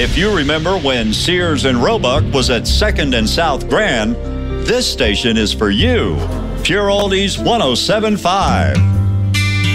If you remember when Sears and Roebuck was at 2nd and South Grand, this station is for you. Pure Oldies 107.5.